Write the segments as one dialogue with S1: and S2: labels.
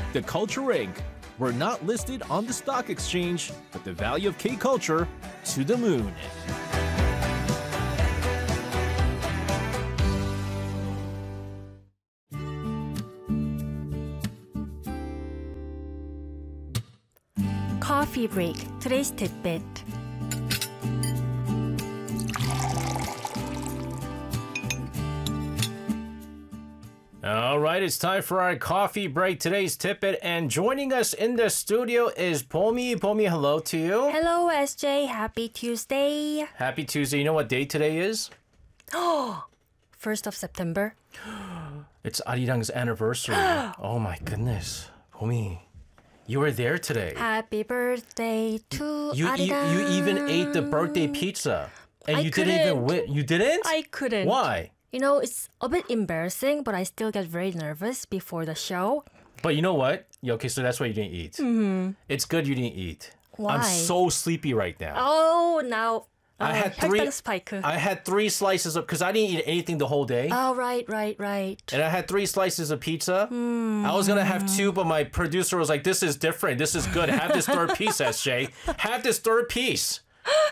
S1: The Culture Inc. We're not listed on the stock exchange, but the value of K-Culture to the moon.
S2: Coffee break. Today's tidbit.
S3: All right, it's time for our coffee break. Today's tidbit, and joining us in the studio is Pomi. Pomi, hello to you.
S2: Hello, SJ. Happy Tuesday.
S3: Happy Tuesday. You know what day today is?
S2: 1st of September.
S3: It's Arirang's anniversary. Oh my goodness. Pomi, you were there today.
S2: Happy birthday to
S3: You
S2: Arirang.
S3: even ate the birthday pizza. And
S2: I
S3: you didn't even
S2: couldn't.
S3: win. You didn't?
S2: I couldn't.
S3: Why?
S2: You know, it's a bit embarrassing, but I still get very nervous before the show.
S3: But you know what? Yeah, okay, so that's why you didn't eat. Mm-hmm. It's good you didn't eat.
S2: Why?
S3: I'm so sleepy right now.
S2: Oh, now.
S3: I had
S2: 혈당 spike.
S3: I had 3 slices of, because I didn't eat anything the whole day.
S2: Oh, right.
S3: And I had 3 slices of pizza. I was going to have 2, but my producer was like, this is different. This is good. Have this third piece, SJ. Have this third piece.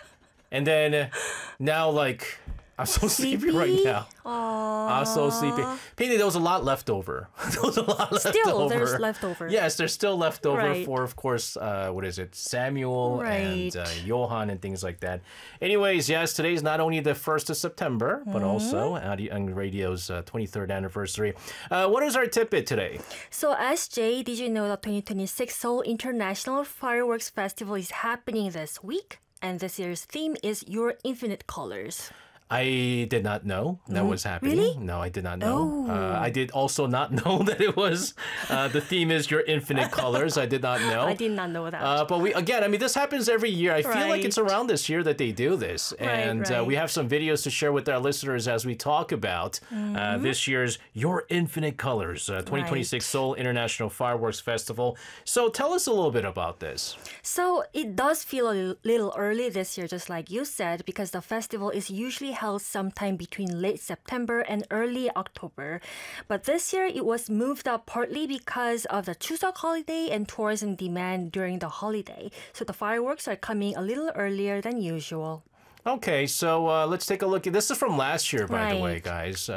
S3: And then now, like, I'm so sleepy right now. I'm so sleepy. Pini, there was a lot left over. There was a lot left
S2: Still,
S3: over.
S2: there's leftover.
S3: Yes, there's still left over
S2: Right.
S3: for, of course, what is it? Samuel
S2: Right.
S3: and Johan and things like that. Anyways, yes, today's not only the 1st of September, but also Arirang Radio's 23rd anniversary. What is our tidbit today?
S2: So, SJ, did you know that 2026 Seoul International Fireworks Festival is happening this week? And this year's theme is Your Infinite Colors.
S3: I did not know that was happening.
S2: Really?
S3: No, I did not know. I did also not know that it was, the theme is Your Infinite Colors. I did not know.
S2: I did not know that.
S3: But I mean, this happens every year. I feel like it's
S2: Right.
S3: around this year that they do this. And
S2: right.
S3: we have some videos to share with our listeners as we talk about this year's Your Infinite Colors, 2026 Seoul International Fireworks Festival. So tell us a little bit about this.
S2: So it does feel a little early this year, just like you said, because the festival is usually held sometime between late September and early October. But this year it was moved up partly because of the Chuseok holiday and tourism demand during the holiday. So the fireworks are coming a little earlier than usual.
S3: Okay, so let's take a look. This is from last year, by the way,
S2: Right.
S3: guys.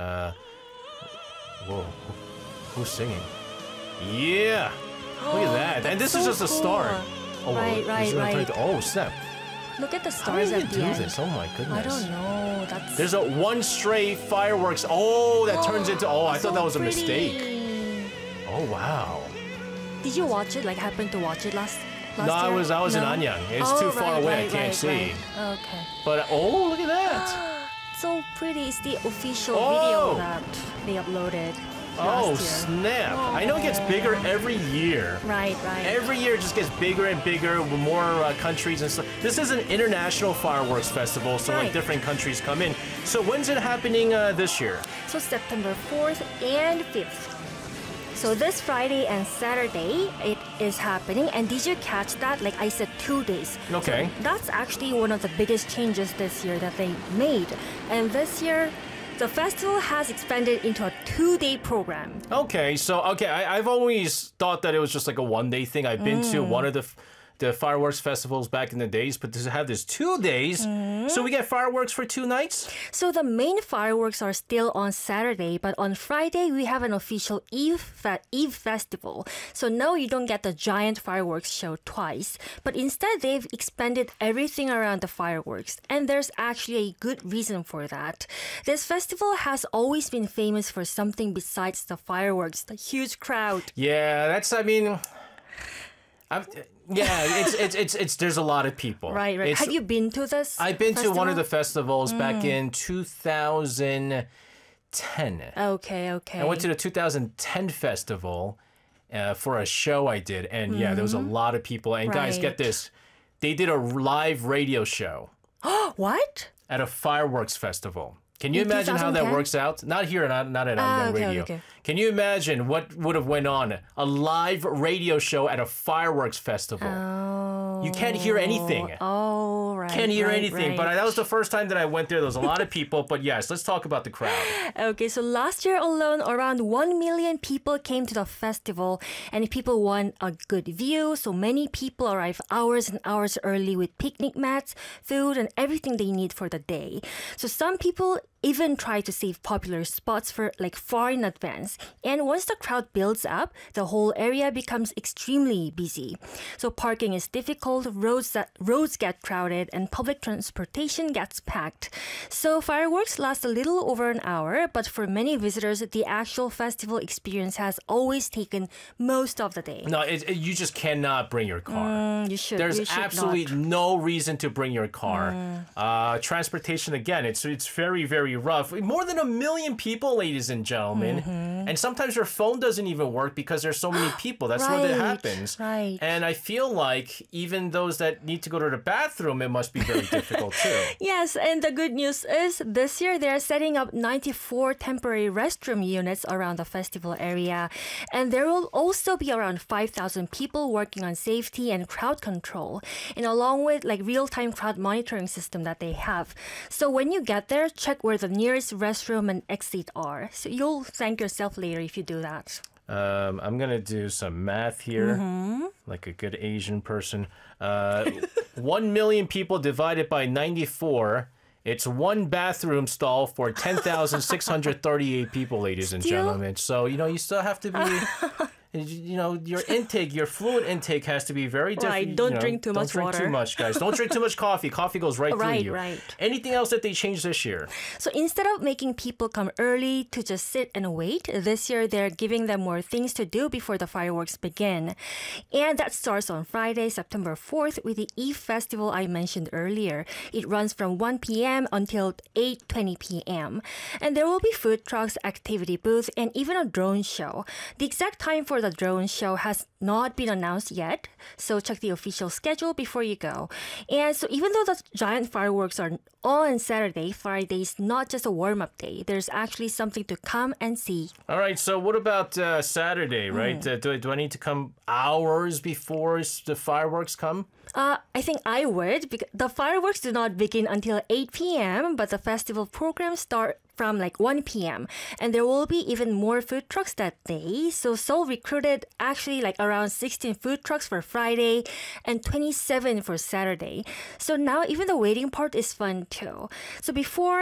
S3: Whoa, who's singing? Yeah, look at that. And this is
S2: so
S3: just a
S2: cool.
S3: start. Oh,
S2: Right,
S3: this is
S2: right,
S3: gonna turn
S2: right.
S3: oh, snap.
S2: Look at the
S3: How do
S2: stars
S3: you
S2: at
S3: even
S2: the
S3: do
S2: end.
S3: this? Oh my goodness.
S2: I don't know. That's
S3: There's a one stray fireworks. Oh, that turns into. Oh, I thought
S2: so
S3: that was a
S2: pretty.
S3: mistake. Oh wow.
S2: Did you watch it? Like, happen to watch it last
S3: No,
S2: year?
S3: I was in Anyang. It's too far away. I can't see.
S2: Right. Okay.
S3: But oh, look at that.
S2: So pretty. It's the official
S3: Oh.
S2: video that they uploaded
S3: Oh
S2: last year.
S3: snap! I know it gets bigger every year.
S2: Right.
S3: Every year it just gets bigger and bigger with more countries and stuff. This is an international fireworks festival, so like
S2: Right.
S3: different countries come in. So when's it happening this year?
S2: So September 4th and 5th. So this Friday and Saturday, it is happening. And did you catch that? Like I said, 2 days.
S3: Okay.
S2: So that's actually one of the biggest changes this year that they made. And this year, the festival has expanded into a 2-day program.
S3: Okay, so I've always thought that it was just like a 1-day thing. I've been to one of the fireworks festivals back in the days, but to have this 2 days, so we get fireworks for 2 nighs?
S2: So the main fireworks are still on Saturday, but on Friday we have an official Eve festival. So no, you don't get the giant fireworks show twice, but instead they've expanded everything around the fireworks, and there's actually a good reason for that. This festival has always been famous for something besides the fireworks, the huge crowd.
S3: Yeah, it's there's a lot of people.
S2: Right.
S3: It's-
S2: Have you been to this?
S3: I've been to one of the
S2: festival?
S3: festivals back in 2010.
S2: Okay.
S3: I went to the 2010 festival for a show I did, and yeah, there was a lot of people. And guys, get
S2: Right.
S3: this, they did a live radio show
S2: What?
S3: at a fireworks festival. Can you
S2: In
S3: imagine how that
S2: 2010?
S3: works out? Not here, not at Anyang
S2: okay,
S3: Radio.
S2: okay.
S3: Can you imagine what would have went on? A live radio show at a fireworks festival.
S2: Oh.
S3: You can't hear anything.
S2: Oh, right.
S3: can't hear anything. But
S2: right.
S3: that was the first time that I went there. There was a lot of people. But yes, let's talk about the crowd.
S2: Okay, so last year alone, around 1 million people came to the festival, and people want a good view. So many people arrive hours and hours early with picnic mats, food, and everything they need for the day. So some people even try to save popular spots for like far in advance. And once the crowd builds up, the whole area becomes extremely busy. So parking is difficult, roads get crowded, and public transportation gets packed. So fireworks last a little over an hour, but for many visitors, the actual festival experience has always taken most of the day.
S3: No, you just cannot bring your car.
S2: You should.
S3: There's
S2: you should
S3: absolutely
S2: not.
S3: no reason to bring your car. Transportation, again, it's very, very rough. More than 1 million people, ladies and gentlemen. And sometimes your phone doesn't even work because there's so many people. That's what
S2: Right,
S3: happens.
S2: right.
S3: And I feel like even those that need to go to the bathroom, it must be very difficult too.
S2: Yes, and the good news is this year they're setting up 94 temporary restroom units around the festival area. And there will also be around 5,000 people working on safety and crowd control, and along with like real-time crowd monitoring system that they have. So when you get there, check where the nearest restroom and exit are. So you'll thank yourself later if you do that.
S3: I'm going to do some math here, like a good Asian person. 1 million people divided by 94. It's one bathroom stall for 10,638 people, ladies and
S2: Still-
S3: gentlemen. So, you still have to be... your intake, your fluid intake has to be very different.
S2: Right, don't drink too much
S3: Don't drink
S2: water.
S3: too much, guys. Don't drink too much coffee. Coffee goes right through
S2: Right,
S3: you.
S2: right.
S3: Anything else that they changed this year?
S2: So instead of making people come early to just sit and wait, this year they're giving them more things to do before the fireworks begin. And that starts on Friday, September 4th with the Eve Festival I mentioned earlier. It runs from 1 p.m. until 8:20 p.m. And there will be food trucks, activity booth, and even a drone show. The exact time for the drone show has not been announced yet, so check the official schedule before you go. And so even though the giant fireworks are on Saturday, Friday is not just a warm-up day. There's actually something to come and see.
S3: All right, so what about Saturday, right? Do I need to come hours before the fireworks come?
S2: I think I would, because the fireworks do not begin until 8 p.m., but the festival programs start from like 1 p.m. And there will be even more food trucks that day. So Seoul recruited actually like around 16 food trucks for Friday and 27 for Saturday. So now even the waiting part is fun too. So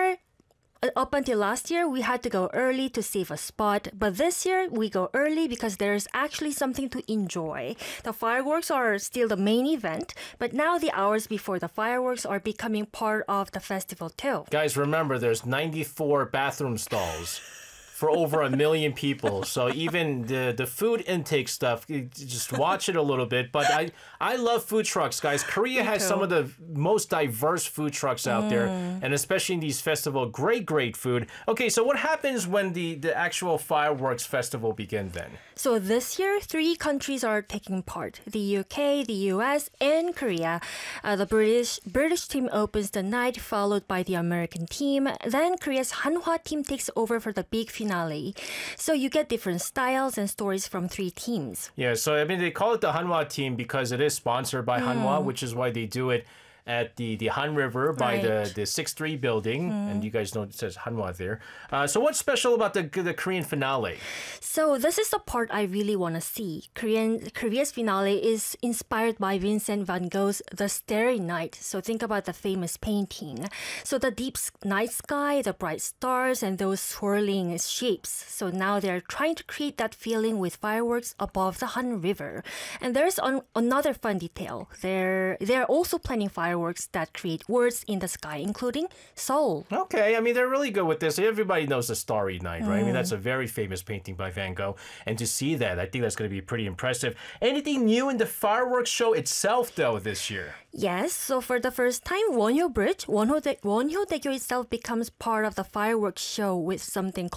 S2: up until last year, we had to go early to save a spot. But this year, we go early because there's actually something to enjoy. The fireworks are still the main event, but now the hours before the fireworks are becoming part of the festival too.
S3: Guys, remember, there's 94 bathroom stalls for over 1 million people. So even the food intake stuff, just watch it a little bit. But I love food trucks, guys. Korea has some of the most diverse food trucks out there, and especially in these festivals, great food. Okay, so what happens when the actual fireworks festival begins then?
S2: So this year, 3 countries are taking part: the UK, the US, and Korea. The British team opens the night, followed by the American team. Then Korea's Hanwha team takes over for the big finale. So you get different styles and stories from 3 teams.
S3: Yeah, so I mean, they call it the Hanwha team because it is sponsored by Hanwha, which is why they do it at the Han River by
S2: Right.
S3: the 6-3 building. And you guys know it says Hanwha there. So what's special about the Korean finale?
S2: So this is the part I really want to see. Korea's finale is inspired by Vincent van Gogh's The Starry Night. So think about the famous painting. So the deep night sky, the bright stars, and those swirling shapes. So now they're trying to create that feeling with fireworks above the Han River. And there's another fun detail. They're also planning fireworks that create words in the sky, including Seoul.
S3: Okay, I mean, they're really good with this. Everybody knows The Starry Night, right? I mean, that's a very famous painting by Van Gogh. And to see that, I think that's going to be pretty impressive. Anything new in the fireworks show itself, though, this year?
S2: Yes, so for the first time, Wonhyo Bridge, Wonhyo Daegyo itself becomes part of the fireworks show with something called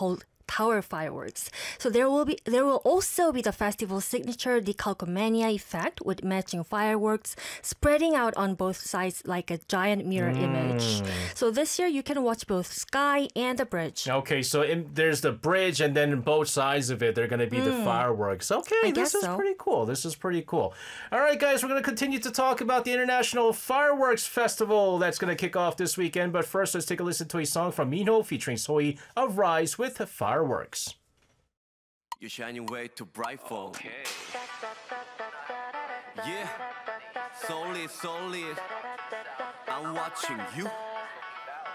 S2: tower fireworks. So there will also be the festival's signature decalcomania effect with matching fireworks spreading out on both sides like a giant mirror image. So this year you can watch both sky and the bridge.
S3: Okay, so there's the bridge, and then both sides of it, they're going to be the fireworks. Okay, this is pretty cool. This is pretty cool. All right, guys, we're going to continue to talk about the International Fireworks Festival that's going to kick off this weekend. But first, let's take a listen to a song from Minho featuring Sohee of Rise with Fireworks.
S4: You're shining way too bright for. Okay. Yeah, solid, solid. I'm watching you.